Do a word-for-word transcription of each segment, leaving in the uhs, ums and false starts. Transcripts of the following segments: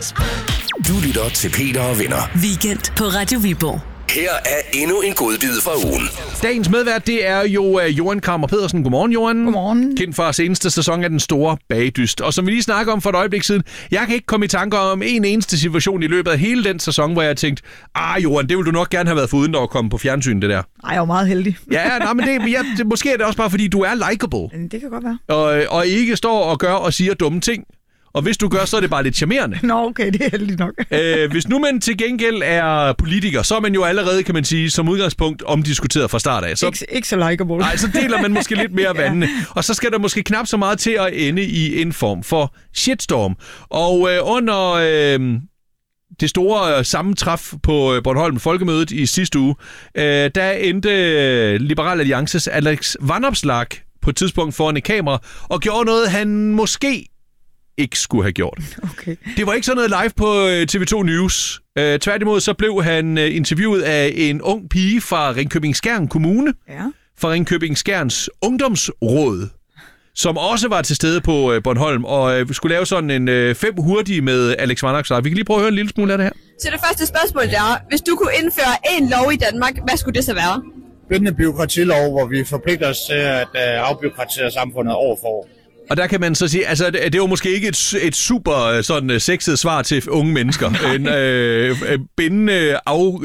Du lytter til Peter og Venner. Weekend på Radio Viborg. Her er endnu en godbid fra ugen. Dagens medvært, det er jo uh, Johan Kammer Pedersen. Godmorgen, Johan. Godmorgen. Kendt fra seneste sæson af Den Store Bagdyst. Og som vi lige snakker om for et øjeblik siden, jeg kan ikke komme i tanker om en eneste situation i løbet af hele den sæson, hvor jeg tænkte, ah Johan, det ville du nok gerne have været foruden at komme på fjernsyn, det der. Ej, jeg var meget heldig. Ja, nej, men det, ja, det, måske er det også bare, fordi du er likable. Det kan godt være. Og, og ikke står og gør og siger dumme ting. Og hvis du gør, så er det bare lidt charmerende. Nå, okay, det er heldigt nok. øh, hvis nu man til gengæld er politiker, så er man jo allerede, kan man sige, som udgangspunkt omdiskuteret fra start af. Så, ikke, ikke så likeable. Nej, så deler man måske lidt mere vandene. Ja. Og så skal der måske knap så meget til at ende i en form for shitstorm. Og øh, under øh, det store øh, sammentræf på øh, Bornholm Folkemødet i sidste uge, øh, der endte øh, Liberal Alliances Alex Vanopslagh på et tidspunkt foran et kamera og gjorde noget, han måske ikke skulle have gjort. Okay. Det var ikke sådan noget live på T V to News. Uh, tværtimod så blev han uh, interviewet af en ung pige fra Ringkøbing Skjern Kommune, ja. fra Ringkøbing Skjerns Ungdomsråd, som også var til stede på uh, Bornholm, og uh, skulle lave sådan en uh, fem hurtige med Alex Vanopslagh. Vi kan lige prøve at høre en lille smule af det her. Så det første spørgsmål er, hvis du kunne indføre en lov i Danmark, hvad skulle det så være? Bindende bureaukratilov, hvor vi forpligter os til at uh, afbureaukratisere samfundet år for år. Og der kan man så sige, altså det var måske ikke et, et super sådan sexet svar til unge mennesker. En øh, bindende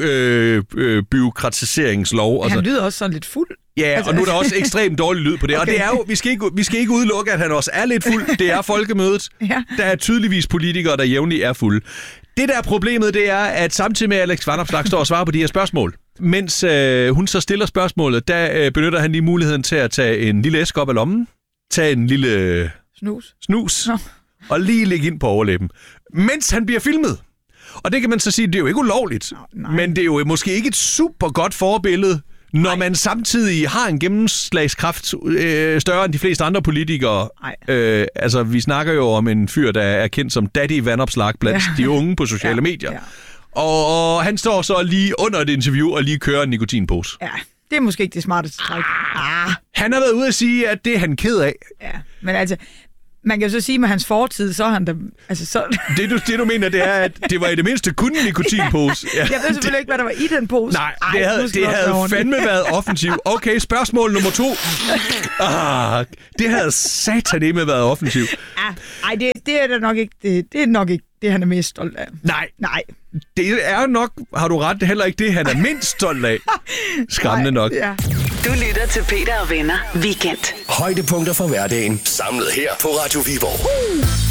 afbureaukratiseringslov. Øh, øh, han lyder også sådan lidt fuld. Ja, altså, og nu er der også ekstremt dårlig lyd på det. Okay. Og det er jo, vi skal, ikke, vi skal ikke udelukke, at han også er lidt fuld. Det er folkemødet. Ja. Der er tydeligvis politikere, der jævnligt er fulde. Det der er problemet, det er, at samtidig med Alex Vanopslagh står og svarer på de her spørgsmål, mens øh, hun så stiller spørgsmålet, der øh, benytter han lige muligheden til at tage en lille æske op af lommen, tage en lille snus, snus no. og lige lægge ind på overlæben, mens han bliver filmet. Og det kan man så sige, det er jo ikke ulovligt, no, men det er jo måske ikke et super godt forbillede, når nej. Man samtidig har en gennemslagskraft øh, større end de fleste andre politikere. Øh, altså, vi snakker jo om en fyr, der er kendt som Daddy Vanopslagh blandt ja. de unge på sociale ja. medier. Ja. Og, og han står så lige under et interview og lige kører en nikotinpose. Ja. Det er måske ikke det smarteste træk. Ah. Han har været ude at sige, at det er han ked af. Ja, men altså, man kan jo så sige med hans fortid, så er han der... Altså, så... det, du, det du mener, det er, at det var i det mindste kun en nikotinpose. Ja. Jeg ved selvfølgelig det... ikke, hvad der var i den pose. Nej, det Ej, havde, det havde fandme været offensivt. Okay, spørgsmål nummer to. Ah, det havde sataneme været offensivt. Ah, ej, det, det er da nok ikke det, det er nok ikke det, han er mest stolt af. Nej. Nej. Det er nok, har du ret, heller ikke det, han er mindst stolt af. Skræmmende nok. Ja. Du lytter til Peter og Venner Weekend. Højdepunkter fra hverdagen, samlet her på Radio Viborg.